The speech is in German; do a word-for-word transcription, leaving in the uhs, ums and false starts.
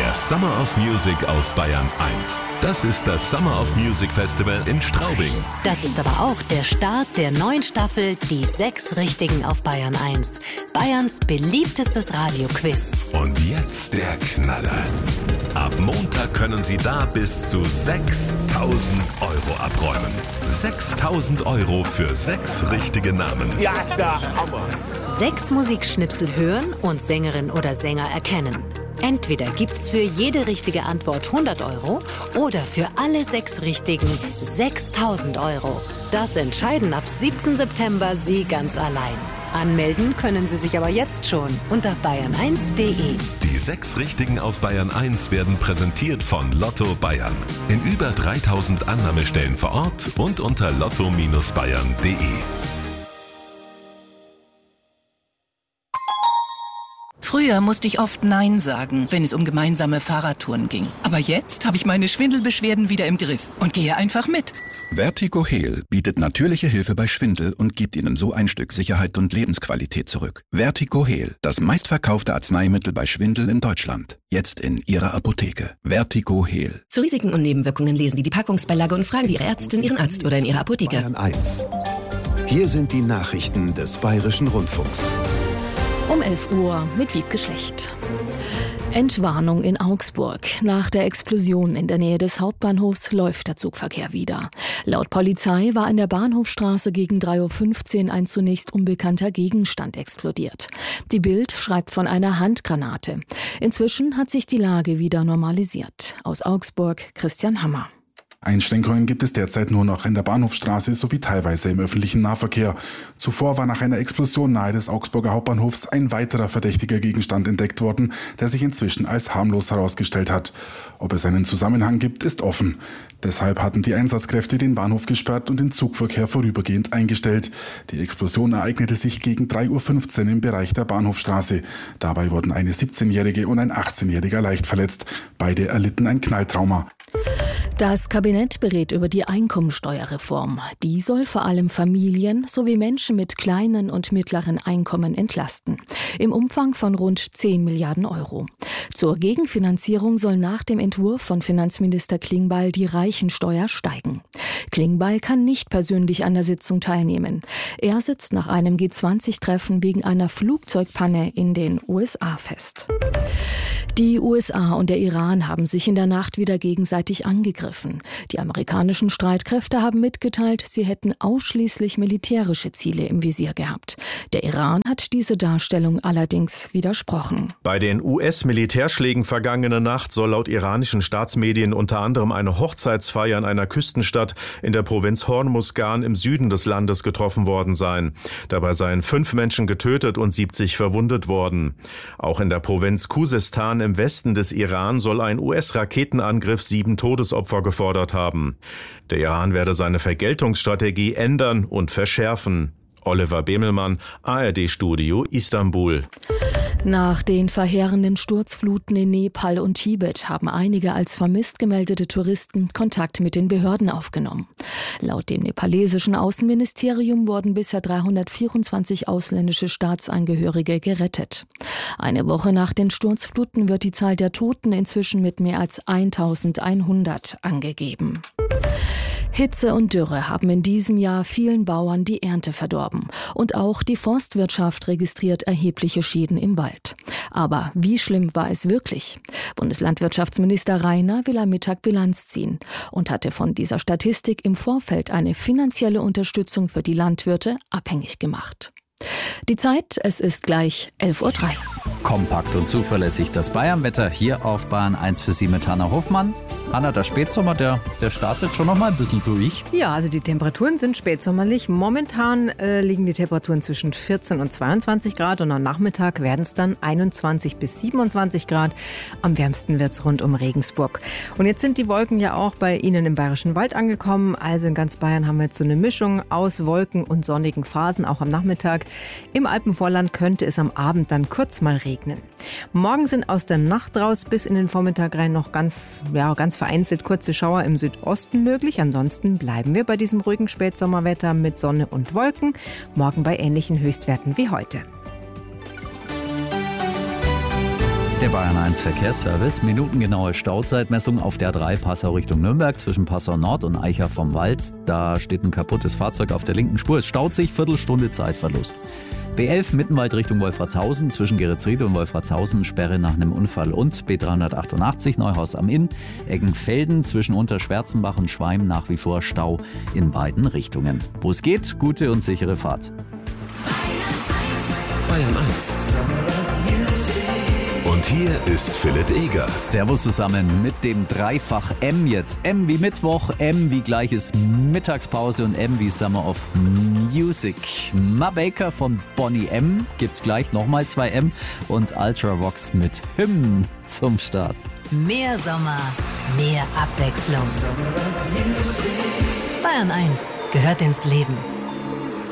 Der Summer of Music auf Bayern eins. Das ist das Summer of Music Festival in Straubing. Das ist aber auch der Start der neuen Staffel Die sechs Richtigen auf Bayern eins. Bayerns beliebtestes Radioquiz. Und jetzt der Knaller. Ab Montag können Sie da bis zu sechstausend Euro abräumen. sechstausend Euro für sechs richtige Namen. Ja, der Hammer. Sechs Musikschnipsel hören und Sängerin oder Sänger erkennen. Entweder gibt's für jede richtige Antwort hundert Euro oder für alle sechs Richtigen sechstausend Euro. Das entscheiden ab siebten September Sie ganz allein. Anmelden können Sie sich aber jetzt schon unter bayern eins punkt de. Die sechs Richtigen auf Bayern eins werden präsentiert von Lotto Bayern. In über dreitausend Annahmestellen vor Ort und unter lotto Bindestrich bayern punkt de. Früher musste ich oft Nein sagen, wenn es um gemeinsame Fahrradtouren ging. Aber jetzt habe ich meine Schwindelbeschwerden wieder im Griff und gehe einfach mit. Vertigo Heal bietet natürliche Hilfe bei Schwindel und gibt Ihnen so ein Stück Sicherheit und Lebensqualität zurück. Vertigo Heal, das meistverkaufte Arzneimittel bei Schwindel in Deutschland. Jetzt in Ihrer Apotheke. Vertigo Heal. Zu Risiken und Nebenwirkungen lesen Sie die Packungsbeilage und fragen Sie Ihre Ärztin, Ihren Arzt oder in Ihrer Apotheke. Bayern eins. Hier sind die Nachrichten des Bayerischen Rundfunks. Um elf Uhr mit Wiebke Schlecht. Entwarnung in Augsburg. Nach der Explosion in der Nähe des Hauptbahnhofs läuft der Zugverkehr wieder. Laut Polizei war in der Bahnhofstraße gegen drei Uhr fünfzehn ein zunächst unbekannter Gegenstand explodiert. Die Bild schreibt von einer Handgranate. Inzwischen hat sich die Lage wieder normalisiert. Aus Augsburg Christian Hammer. Einschränkungen gibt es derzeit nur noch in der Bahnhofstraße sowie teilweise im öffentlichen Nahverkehr. Zuvor war nach einer Explosion nahe des Augsburger Hauptbahnhofs ein weiterer verdächtiger Gegenstand entdeckt worden, der sich inzwischen als harmlos herausgestellt hat. Ob es einen Zusammenhang gibt, ist offen. Deshalb hatten die Einsatzkräfte den Bahnhof gesperrt und den Zugverkehr vorübergehend eingestellt. Die Explosion ereignete sich gegen drei Uhr fünfzehn im Bereich der Bahnhofstraße. Dabei wurden eine siebzehnjährige und ein achtzehnjähriger leicht verletzt. Beide erlitten ein Knalltrauma. Das Kabinett berät über die Einkommensteuerreform. Die soll vor allem Familien sowie Menschen mit kleinen und mittleren Einkommen entlasten. Im Umfang von rund zehn Milliarden Euro. Zur Gegenfinanzierung soll nach dem Entwurf von Finanzminister Klingbeil die Reichensteuer steigen. Klingbeil kann nicht persönlich an der Sitzung teilnehmen. Er sitzt nach einem G zwanzig Treffen wegen einer Flugzeugpanne in den U S A fest. Die U S A und der Iran haben sich in der Nacht wieder gegenseitig angegriffen. Die amerikanischen Streitkräfte haben mitgeteilt, sie hätten ausschließlich militärische Ziele im Visier gehabt. Der Iran hat diese Darstellung allerdings widersprochen. Bei den U S-Militärschlägen vergangene Nacht soll laut iranischen Staatsmedien unter anderem eine Hochzeitsfeier in einer Küstenstadt in der Provinz Hormuzgan im Süden des Landes getroffen worden sein. Dabei seien fünf Menschen getötet und siebzig verwundet worden. Auch in der Provinz Khuzestan im Westen des Iran soll ein U S-Raketenangriff sieben Todesopfer gefordert haben. Der Iran werde seine Vergeltungsstrategie ändern und verschärfen. Oliver Bemelmann, A R D-Studio Istanbul. Nach den verheerenden Sturzfluten in Nepal und Tibet haben einige als vermisst gemeldete Touristen Kontakt mit den Behörden aufgenommen. Laut dem nepalesischen Außenministerium wurden bisher dreihundertvierundzwanzig ausländische Staatsangehörige gerettet. Eine Woche nach den Sturzfluten wird die Zahl der Toten inzwischen mit mehr als eintausendeinhundert angegeben. Hitze und Dürre haben in diesem Jahr vielen Bauern die Ernte verdorben. Und auch die Forstwirtschaft registriert erhebliche Schäden im Wald. Aber wie schlimm war es wirklich? Bundeslandwirtschaftsminister Rainer will am Mittag Bilanz ziehen und hatte von dieser Statistik im Vorfeld eine finanzielle Unterstützung für die Landwirte abhängig gemacht. Die Zeit, es ist gleich elf Uhr drei. Kompakt und zuverlässig das Bayernwetter hier auf Bayern eins für Sie mit Hanna Hofmann. Hanna, der Spätsommer, der, der startet schon noch mal ein bisschen durch. Ja, also die Temperaturen sind spätsommerlich. Momentan äh, liegen die Temperaturen zwischen vierzehn und zweiundzwanzig Grad und am Nachmittag werden es dann einundzwanzig bis siebenundzwanzig Grad. Am wärmsten wird es rund um Regensburg. Und jetzt sind die Wolken ja auch bei Ihnen im Bayerischen Wald angekommen. Also in ganz Bayern haben wir jetzt so eine Mischung aus Wolken und sonnigen Phasen, auch am Nachmittag. Im Alpenvorland könnte es am Abend dann kurz mal regnen. Morgen sind aus der Nacht raus bis in den Vormittag rein noch ganz, ja, ganz vereinzelt kurze Schauer im Südosten möglich. Ansonsten bleiben wir bei diesem ruhigen Spätsommerwetter mit Sonne und Wolken. Morgen bei ähnlichen Höchstwerten wie heute. Der Bayern eins Verkehrsservice. Minutengenaue Stauzeitmessung auf der drei Passau Richtung Nürnberg zwischen Passau Nord und Eicher vom Wald. Da steht ein kaputtes Fahrzeug auf der linken Spur. Es staut sich, Viertelstunde Zeitverlust. B elf Mittenwald Richtung Wolfratshausen zwischen Geretsried und Wolfratshausen, Sperre nach einem Unfall. Und B dreihundertachtundachtzig Neuhaus am Inn, Eggenfelden zwischen Unterschwärzenbach und Schweim nach wie vor Stau in beiden Richtungen. Wo es geht, gute und sichere Fahrt. Bayern eins. Und hier ist Philipp Eger. Servus zusammen mit dem Dreifach M jetzt. M wie Mittwoch, M wie gleiches Mittagspause und M wie Summer of Music. Ma Baker von Bonnie M gibt's gleich nochmal zwei M und Ultravox mit Hymnen zum Start. Mehr Sommer, mehr Abwechslung. Bayern eins gehört ins Leben.